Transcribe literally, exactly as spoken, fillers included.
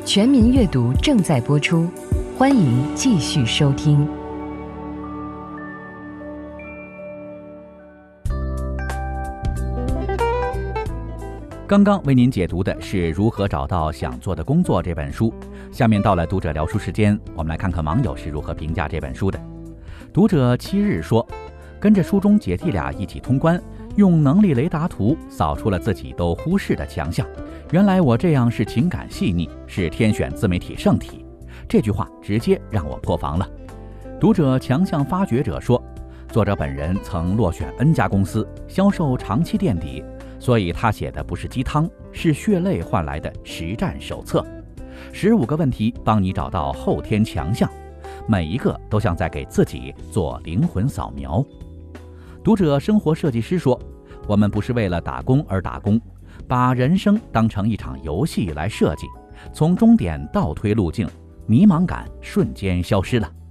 全民阅读正在播出，欢迎继续收听。 刚刚为您解读的是《如何找到想做的工作》这本书。下面到了读者聊书时间，我们来看看网友是如何评价这本书的。读者七日说，跟着书中姐弟俩一起通关，用能力雷达图扫出了自己都忽视的强项。原来我这样是情感细腻，是天选自媒体圣体。这句话直接让我破防了。读者强项发掘者说，作者本人曾落选 N 家公司，销售长期垫底，所以他写的不是鸡汤，是血泪换来的实战手册。十五个问题帮你找到后天强项，每一个都像在给自己做灵魂扫描。读者生活设计师说，我们不是为了打工而打工，把人生当成一场游戏来设计，从终点倒推路径，迷茫感瞬间消失了。